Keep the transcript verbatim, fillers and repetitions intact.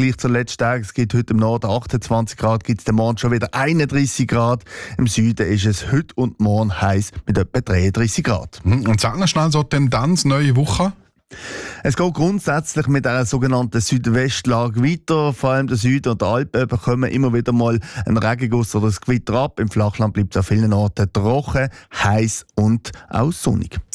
Vergleich zu den letzten Tagen. Es gibt heute im Norden achtundzwanzig Grad, gibt es morgen schon wieder einunddreissig Grad. Im Süden ist es heute und morgen heiß mit etwa dreiunddreissig Grad. Und sag noch schnell so die Tendenz neue Woche. Es geht grundsätzlich mit einer sogenannten Südwestlage weiter. Vor allem der Süden und der Alpen bekommen immer wieder mal einen Regenguss oder ein Gewitter ab. Im Flachland bleibt es an vielen Orten trocken, heiß und auch sonnig.